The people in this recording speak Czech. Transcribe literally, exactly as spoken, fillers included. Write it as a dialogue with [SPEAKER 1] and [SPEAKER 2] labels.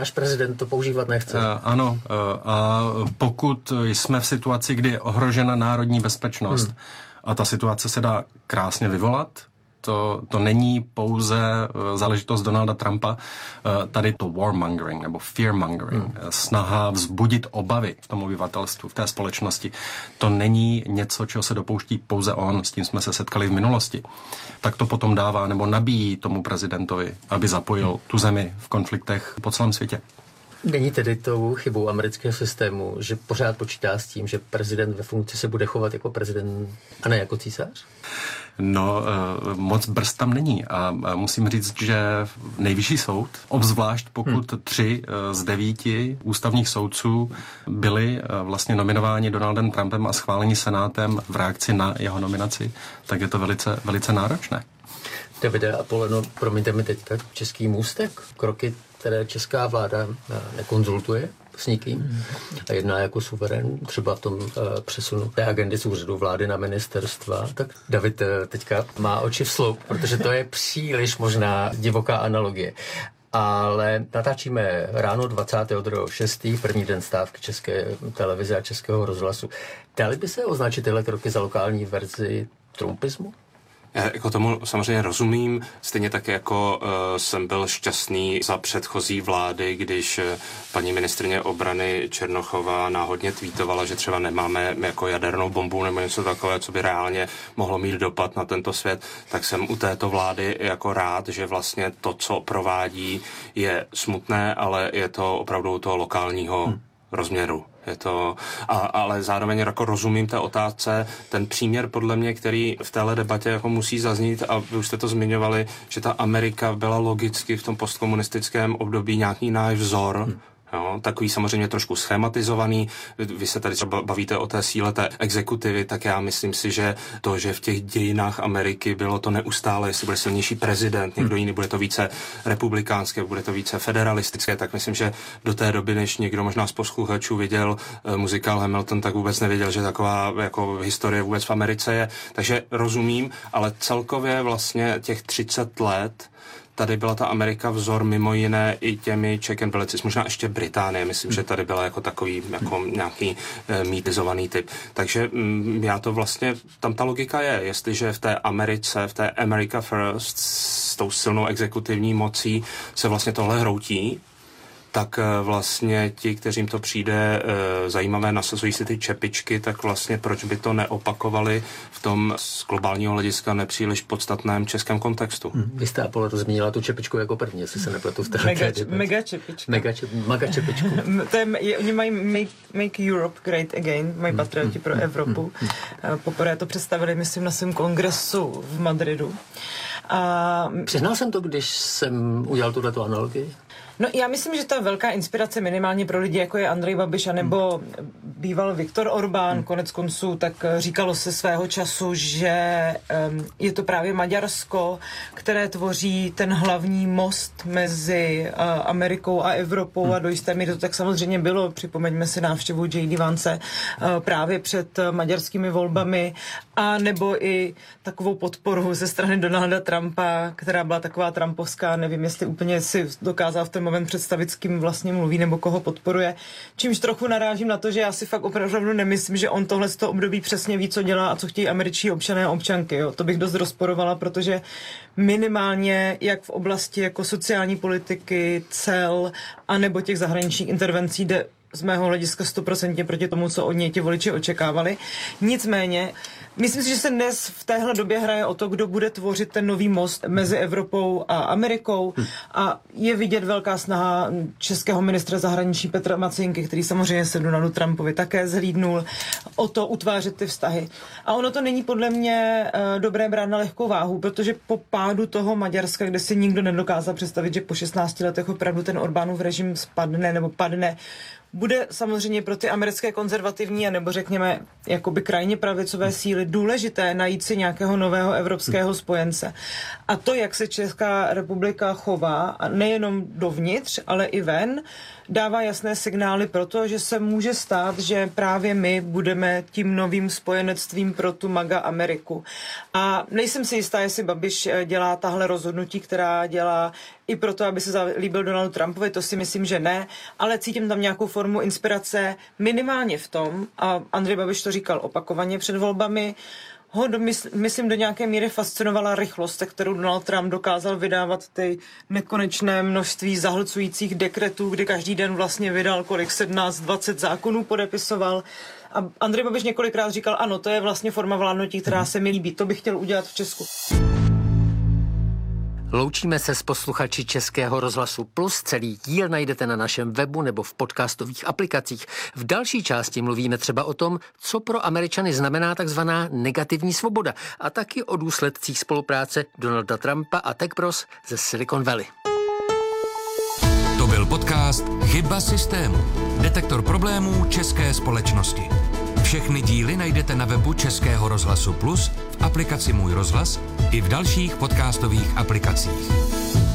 [SPEAKER 1] Náš prezident to používat nechce.
[SPEAKER 2] Uh, ano, uh, a pokud jsme v situaci, kdy je ohrožena národní bezpečnost, hmm. a ta situace se dá krásně vyvolat, To, to není pouze záležitost Donalda Trumpa, tady to warmongering nebo fearmongering, hmm. snaha vzbudit obavy v tom obyvatelstvu, v té společnosti. To není něco, čeho se dopouští pouze on, s tím jsme se setkali v minulosti. Tak to potom dává nebo nabíjí tomu prezidentovi, aby zapojil hmm. tu zemi v konfliktech po celém světě.
[SPEAKER 1] Není tedy tou chybou amerického systému, že pořád počítá s tím, že prezident ve funkci se bude chovat jako prezident a ne jako císař?
[SPEAKER 2] No, moc brzd tam není a musím říct, že nejvyšší soud, obzvlášť pokud hmm. tři z devíti ústavních soudců byli vlastně nominováni Donaldem Trumpem a schváleni senátem v reakci na jeho nominaci, tak je to velice, velice náročné.
[SPEAKER 1] Davide Apoleno, promiňte mi teďka český můstek, kroky, které česká vláda nekonzultuje s nikým a jedná jako suverén, třeba v tom uh, přesunu té agendy z úřadu vlády na ministerstva. Tak David uh, teďka má oči v sloup, protože to je příliš možná divoká analogie. Ale natáčíme ráno dvacátého druhého šestého první den stávky České televize a Českého rozhlasu. Dali by se označit tyhle kroky za lokální verzi trumpismu?
[SPEAKER 3] Já jako tomu samozřejmě rozumím, stejně tak jako uh, jsem byl šťastný za předchozí vlády, když uh, paní ministryně obrany Černochová náhodně tweetovala, že třeba nemáme jako jadernou bombu nebo něco takové, co by reálně mohlo mít dopad na tento svět, tak jsem u této vlády jako rád, že vlastně to, co provádí, je smutné, ale je to opravdu toho lokálního hmm. rozměru. Je to, a, ale zároveň jako rozumím té otázce, ten příměr podle mě, který v téhle debatě jako musí zaznít, a vy už jste to zmiňovali, že ta Amerika byla logicky v tom postkomunistickém období nějaký náš vzor, hmm. Jo, takový samozřejmě trošku schematizovaný. Vy se tady třeba bavíte o té síle té exekutivy, tak já myslím si, že to, že v těch dějinách Ameriky bylo to neustále, jestli bude silnější prezident, někdo jiný, bude to více republikánské, bude to více federalistické, tak myslím, že do té doby, než někdo možná z posluchačů viděl uh, muzikál Hamilton, tak vůbec nevěděl, že taková jako historie vůbec v Americe je. Takže rozumím, ale celkově vlastně těch třicet let tady byla ta Amerika vzor mimo jiné i těmi check and balances, možná ještě Británie, myslím, hmm. že tady byla jako takový jako nějaký e, mýtizovaný typ. Takže m, já to vlastně, tam ta logika je, jestliže v té Americe, v té America First s tou silnou exekutivní mocí se vlastně tohle hroutí, tak vlastně ti, kterým to přijde e, zajímavé, nasazují si ty čepičky, tak vlastně proč by to neopakovali v tom z globálního hlediska nepříliš podstatném českém kontextu.
[SPEAKER 1] Hmm. Vy jste, Apollo, zmínila tu čepičku jako první, jestli se nepletu v té
[SPEAKER 4] mega, mega čepička.
[SPEAKER 1] Mega, čep, mega čepičku.
[SPEAKER 4] to je, je, oni mají make, make Europe Great Again, mají patrioti pro Evropu. Poprvé to představili, myslím, na svém kongresu v Madridu. A...
[SPEAKER 1] Přiznal jsem to, když jsem udělal tuhletu analogii?
[SPEAKER 4] No já myslím, že to je velká inspirace minimálně pro lidi, jako je Andrej Babiš a nebo hmm. býval Viktor Orbán, hmm. konec konců, tak říkalo se svého času, že um, je to právě Maďarsko, které tvoří ten hlavní most mezi uh, Amerikou a Evropou hmm. a do jisté míry to tak samozřejmě bylo. Připomeňme si návštěvu J D Vance uh, právě před uh, maďarskými volbami a nebo i takovou podporu ze strany Donalda Trumpa, která byla taková trumpovská, nevím, jestli úplně si dokázal v ten moment představit, s kým vlastně mluví nebo koho podporuje. Čímž trochu narážím na to, že já si fakt opravdu nemyslím, že on tohle z toho období přesně ví, co dělá a co chtějí američtí občané a občanky. Jo. To bych dost rozporovala, protože minimálně jak v oblasti jako sociální politiky, cel a nebo těch zahraničních intervencí jde z mého hlediska stoprocentně proti tomu, co od něj ti voliči očekávali. Nicméně, myslím si, že se dnes v téhle době hraje o to, kdo bude tvořit ten nový most mezi Evropou a Amerikou hmm. a je vidět velká snaha českého ministra zahraničí Petra Macieňky, který samozřejmě se Donaldu Trumpovi také zhlídnul, o to utvářet ty vztahy. A ono to není podle mě uh, dobré brát na lehkou váhu, protože po pádu toho Maďarska, kde si nikdo nedokázal představit, že po šestnácti letech opravdu ten Orbánův režim spadne nebo padne, bude samozřejmě pro ty americké konzervativní a nebo řekněme jakoby krajně pravicové síly důležité najít si nějakého nového evropského spojence. A to, jak se Česká republika chová, a nejenom dovnitř, ale i ven, dává jasné signály pro to, že se může stát, že právě my budeme tím novým spojenectvím pro tu MAGA Ameriku. A nejsem si jistá, jestli Babiš dělá tahle rozhodnutí, která dělá i proto, aby se líbil Donaldu Trumpovi, to si myslím, že ne, ale cítím tam nějakou formu inspirace minimálně v tom, a Andrej Babiš to říkal opakovaně před volbami, ho do, myslím do nějaké míry fascinovala rychlost, se kterou Donald Trump dokázal vydávat ty nekonečné množství zahlcujících dekretů, kdy každý den vlastně vydal kolik sedmnáct dvacet zákonů podepisoval. A Andrej Babiš několikrát říkal, ano, to je vlastně forma vládnutí, která se mi líbí, to bych chtěl udělat v Česku.
[SPEAKER 1] Loučíme se s posluchači Českého rozhlasu Plus. Celý díl najdete na našem webu nebo v podcastových aplikacích. V další části mluvíme třeba o tom, co pro Američany znamená takzvaná negativní svoboda a taky o důsledcích spolupráce Donalda Trumpa a Tech Bros ze Silicon Valley.
[SPEAKER 5] To byl podcast Chyba systému. Detektor problémů české společnosti. Všechny díly najdete na webu Českého rozhlasu Plus, v aplikaci Můj rozhlas i v dalších podcastových aplikacích.